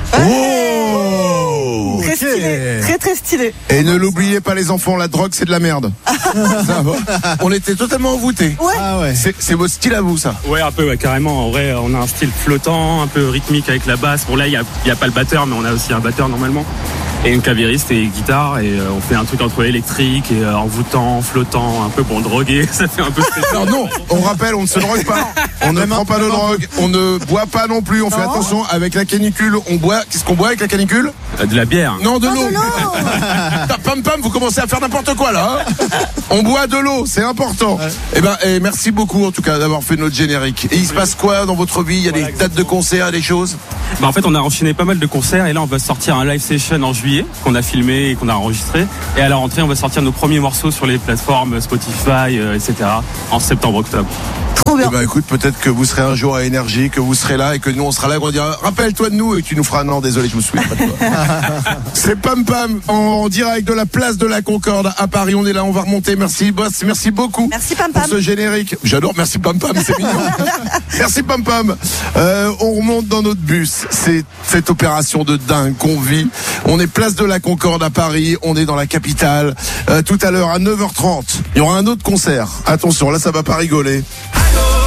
Oh, Très stylé, très stylé. Et ne l'oubliez pas les enfants, la drogue c'est de la merde. Ça va. On était totalement envoûtés. Ouais. Ah ouais. C'est votre style à vous ça? Ouais, un peu, ouais, carrément. En vrai, on a un style flottant, un peu rythmique avec la basse. Bon, là, il y a pas le batteur, mais on a aussi un batteur normalement. Et une clavieriste et une guitare. Et on fait un truc entre électrique et envoûtant, flottant, un peu bon, drogué. Ça fait un peu stressant. Non, on rappelle, on ne se drogue pas. On ne prend pas de drogue. On ne boit pas non plus. On fait attention avec la canicule. On boit. Qu'est-ce qu'on boit avec la canicule? De la bière. Non, de l'eau. Pam pam, vous commencez à faire n'importe quoi là. Hein. On boit de l'eau, c'est important. Et merci beaucoup en tout cas d'avoir fait notre générique. Et il se passe quoi dans votre vie? Il y a des dates de concert, des choses? En fait, on a enchaîné pas mal de concerts et là, on va sortir un live session en juillet qu'on a filmé et qu'on a enregistré. Et à la rentrée, on va sortir nos premiers morceaux sur les plateformes Spotify, etc. en septembre-octobre. Trop bien. Écoute, peut-être que vous serez un jour à Énergie, que vous serez là et que nous on sera là et qu'on dira rappelle-toi de nous et tu nous feras non, désolé, je me souviens pas de toi. C'est Pam Pam en direct de la place de la Concorde à Paris. On est là, on va remonter. Merci boss, merci beaucoup. Merci Pam Pam. Pour ce générique. J'adore, merci Pam Pam, c'est mignon. Merci Pam Pam. On remonte dans notre bus. C'est cette opération de dingue qu'on vit. On est place de la Concorde à Paris. On est dans la capitale. Tout à l'heure à 9h30, il y aura un autre concert. Attention, là ça va pas rigoler.